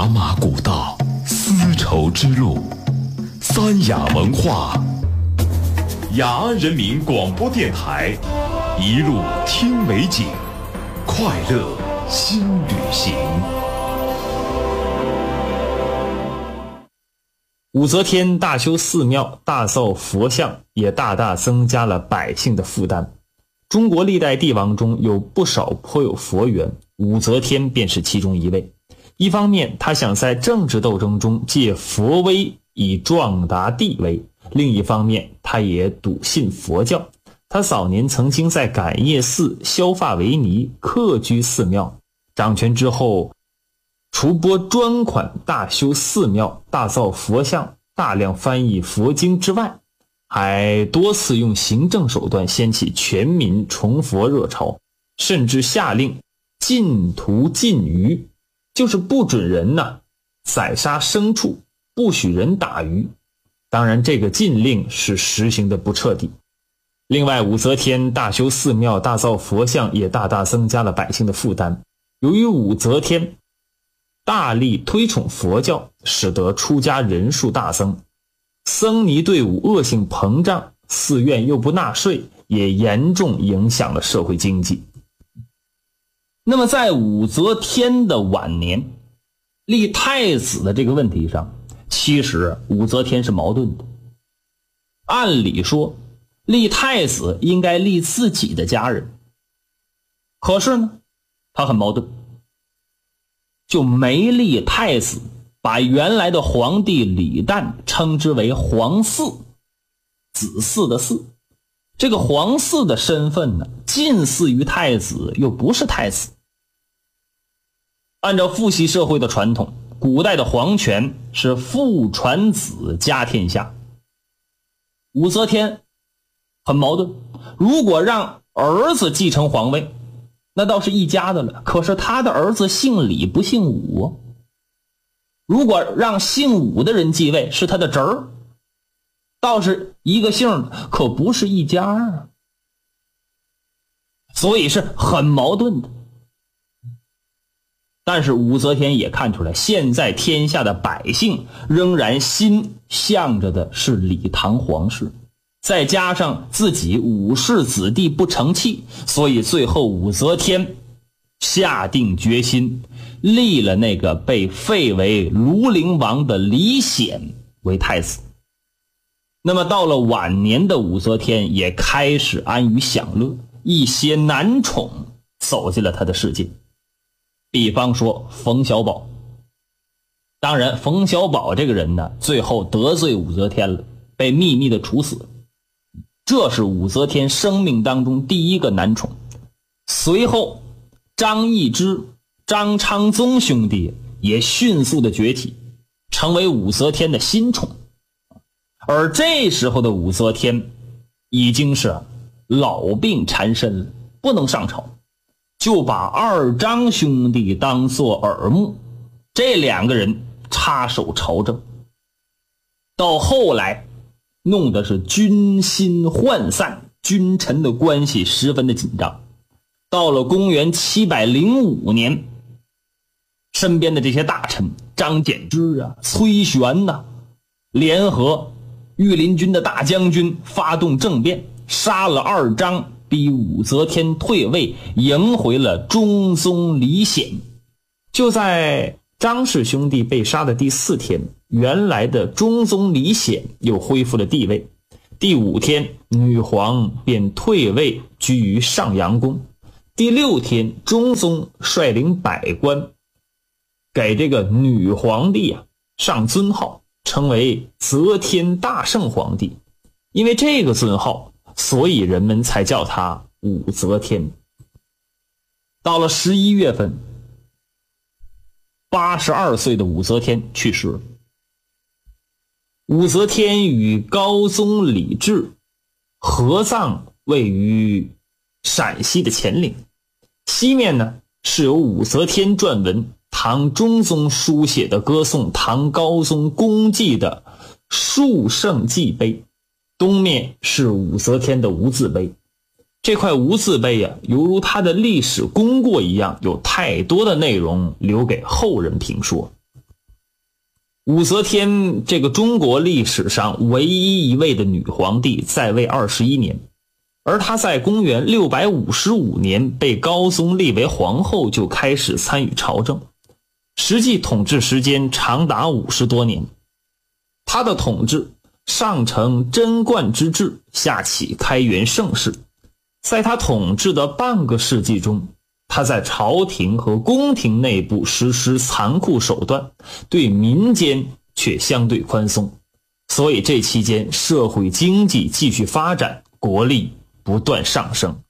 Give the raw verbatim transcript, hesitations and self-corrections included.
马古道，丝绸之路，三雅文化，雅安人民广播电台，一路听美景，快乐新旅行。 武则天大修寺庙，大造佛像，也大大增加了百姓的负担。中国历代帝王中有不少颇有佛缘，武则天便是其中一位。一方面，他想在政治斗争中借佛威以壮大帝威；另一方面，他也笃信佛教。他早年曾经在感业寺、削发为尼，客居寺庙。掌权之后，除拨专款大修寺庙、大造佛像、大量翻译佛经之外，还多次用行政手段掀起全民崇佛热潮，甚至下令禁屠禁鱼，就是不准人呢、啊、宰杀牲畜，不许人打鱼。当然这个禁令是实行的不彻底。另外，武则天大修寺庙、大造佛像，也大大增加了百姓的负担。由于武则天大力推崇佛教，使得出家人数大增，僧尼队伍恶性膨胀，寺院又不纳税，也严重影响了社会经济。那么在武则天的晚年，立太子的这个问题上，其实武则天是矛盾的。按理说，立太子应该立自己的家人，可是呢，他很矛盾，就没立太子，把原来的皇帝李旦称之为皇嗣，子嗣的嗣。这个皇嗣的身份呢，近似于太子，又不是太子。按照父系社会的传统，古代的皇权是父传子家天下。武则天很矛盾，如果让儿子继承皇位，那倒是一家的了，可是他的儿子姓李不姓武。如果让姓武的人继位，是他的侄儿，倒是一个姓的，可不是一家啊。所以是很矛盾的。但是武则天也看出来，现在天下的百姓仍然心向着的是李唐皇室，再加上自己武氏子弟不成器，所以最后武则天下定决心，立了那个被废为庐陵王的李显为太子。那么到了晚年的武则天也开始安于享乐，一些男宠走进了他的世界。比方说冯小宝。当然冯小宝这个人呢，最后得罪武则天了，被秘密的处死。这是武则天生命当中第一个男宠。随后张易之、张昌宗兄弟也迅速的崛起，成为武则天的新宠。而这时候的武则天已经是老病缠身了，不能上朝，就把二张兄弟当作耳目，这两个人插手朝政。到后来弄得是军心涣散，君臣的关系十分的紧张。到了公元七百零五年，身边的这些大臣张柬之啊、崔玄呐、啊，联合御林军的大将军发动政变，杀了二张，逼武则天退位，迎回了中宗李显。就在张氏兄弟被杀的第四天，原来的中宗李显又恢复了帝位。第五天，女皇便退位居于上阳宫。第六天，中宗率领百官给这个女皇帝啊上尊号，称为则天大圣皇帝。因为这个尊号，所以人们才叫他武则天。到了十一月份，八十二岁的武则天去世了。武则天与高宗李治合葬位于陕西的乾陵，西面呢是由武则天撰文唐中宗书写的歌颂唐高宗功绩的述圣祭碑，东面是武则天的无字碑。这块无字碑啊，犹如它的历史功过一样，有太多的内容留给后人评说。 武则天这个中国历史上唯一一位的女皇帝在位二十一年，而她在公元六百五十五年被高宗立为皇后就开始参与朝政，实际统治时间长达五十多年。她的统治上承贞观之治，下启开元盛世。在她统治的半个世纪中，她在朝廷和宫廷内部实施残酷手段，对民间却相对宽松，所以这期间社会经济继续发展，国力不断上升。